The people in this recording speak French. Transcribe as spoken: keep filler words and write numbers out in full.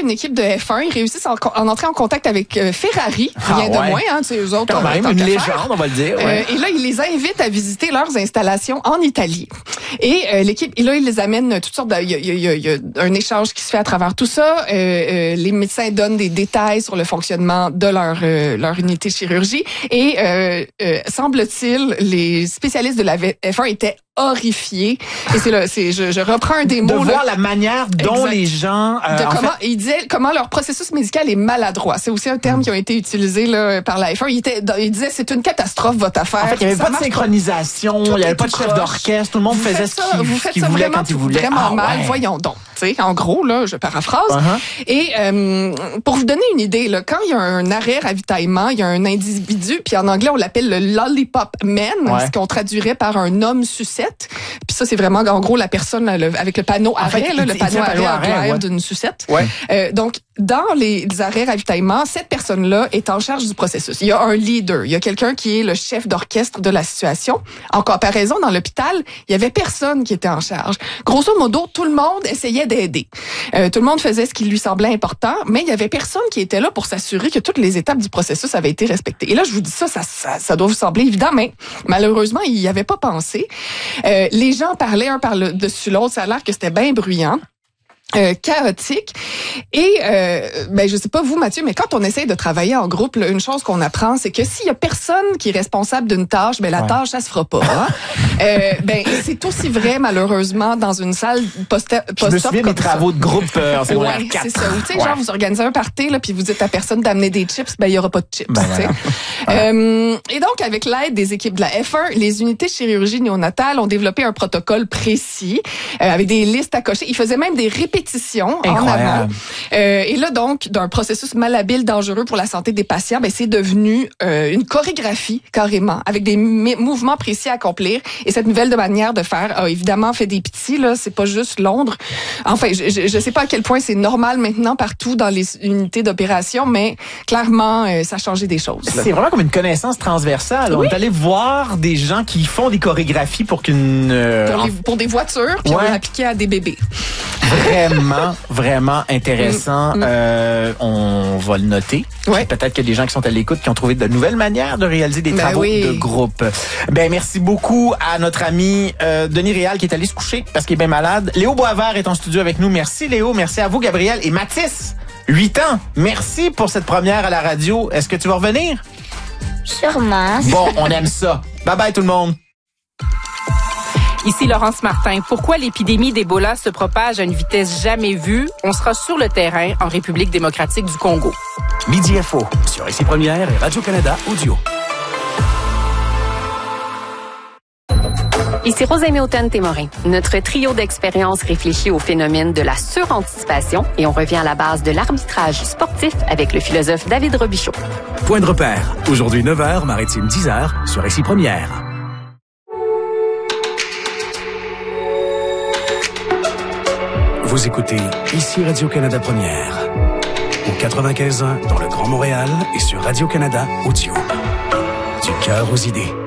une équipe de F un. Ils réussissent à en, en entrer en contact avec euh, Ferrari, rien ah, ouais. de moins, hein, c'est eux autres. Quand même, une légende, faire. on va le dire. Ouais. Euh, et là, ils les invitent à visiter leurs installations en Italie. Et euh, l'équipe, et là, ils les amènent toutes sortes de... Il y a, il y a, il y a un échange qui se fait à travers tout ça. Euh, euh, les médecins donnent des détails sur le fonctionnement de leur, euh, leur unité de chirurgie. Et euh, euh, semble-t-il, les spécialistes de la F un étaient horrifiés. Et c'est là, c'est, je, je reprends un des mots. De voir là. la manière dont exact. les gens... Euh, de comment, fait... il disait comment leur processus médical est maladroit. C'est aussi un terme mmh. qui a été utilisé là, par la F un. Il, était, il disait c'est une catastrophe votre affaire. En fait, il n'y avait pas de synchronisation, il n'y avait pas de chef d'orchestre, tout le monde vous faisait ce qu'il, vous faites qu'il ça voulait vraiment, quand il voulait. Vraiment ah, mal, ouais. voyons donc. T'sais, en gros, là, je paraphrase. Uh-huh. Et euh, pour vous donner une idée, là, quand il y a un arrêt ravitaillement, il y a un individu, puis en anglais, on l'appelle le lollipop man, ouais. ce qu'on traduirait par un homme sucette. Puis ça, c'est vraiment, en gros, la personne là, le, avec le panneau en arrêt, fait, là, il, le panneau arrêt à l'arrière ouais. d'une sucette. Ouais. Euh, donc, dans les, les arrêts ravitaillement, cette personne-là est en charge du processus. Il y a un leader, il y a quelqu'un qui est le chef d'orchestre de la situation. En comparaison, dans l'hôpital, il y avait personne qui était en charge. Grosso modo, tout le monde essayait d'aider. Euh, tout le monde faisait ce qui lui semblait important, mais il y avait personne qui était là pour s'assurer que toutes les étapes du processus avaient été respectées. Et là, je vous dis ça, ça, ça, ça doit vous sembler évident, mais malheureusement, il n'y avait pas pensé. Euh, les gens parlaient un par-dessus l'autre, ça a l'air que c'était bien bruyant. Euh, chaotique et euh, ben je sais pas vous Mathieu, mais quand on essaye de travailler en groupe, là, une chose qu'on apprend, c'est que s'il y a personne qui est responsable d'une tâche, ben la ouais. tâche ça se fera pas. Hein? euh, ben c'est aussi vrai malheureusement dans une salle post Je me souviens des travaux de groupe euh, en secondaire ouais, quatre. C'est ça. Tu sais, ouais. genre vous organisez un party là, puis vous dites à personne d'amener des chips, ben il y aura pas de chips. Ben, tu sais. Ouais. Euh, et donc avec l'aide des équipes de la F un, les unités de chirurgie néonatale ont développé un protocole précis euh, avec des listes à cocher. Ils faisaient même des répétitions en avant. Euh, et là, donc, d'un processus malhabile, dangereux pour la santé des patients, ben, c'est devenu euh, une chorégraphie, carrément, avec des m- mouvements précis à accomplir. Et cette nouvelle de manière de faire a évidemment fait des petits, là. C'est pas juste Londres. Enfin, je, je sais pas à quel point c'est normal maintenant partout dans les unités d'opération, mais clairement, euh, ça a changé des choses. Là. C'est vraiment comme une connaissance transversale. Oui. On est allé voir des gens qui font des chorégraphies pour qu'une... Euh, pour, les, pour des voitures, puis ouais. on l'a appliqué à des bébés. Vraiment, vraiment intéressant. Mmh. Euh, on va le noter. Ouais. Peut-être qu'il y a des gens qui sont à l'écoute qui ont trouvé de nouvelles manières de réaliser des ben travaux oui. de groupe. Ben merci beaucoup à notre ami euh, Denis Réal qui est allé se coucher parce qu'il est bien malade. Léo Boisvert est en studio avec nous. Merci Léo. Merci à vous Gabriel. Et Mathis, huit ans. Merci pour cette première à la radio. Est-ce que tu vas revenir? Sûrement. Bon, on aime ça. Bye bye tout le monde. Ici Laurence Martin. Pourquoi l'épidémie d'Ebola se propage à une vitesse jamais vue? On sera sur le terrain en République démocratique du Congo. Midi F O sur Ici Première et Radio-Canada Audio. Ici Rosemée Automne-Témorin. Notre trio d'expériences réfléchit au phénomène de la suranticipation et on revient à la base de l'arbitrage sportif avec le philosophe David Robichaud. Point de repère. Aujourd'hui neuf heures, Maritime dix heures sur Ici Première. Vous écoutez Ici Radio-Canada Première. Au quatre-vingt-quinze ans dans le Grand Montréal et sur Radio-Canada Audio. Du cœur aux idées.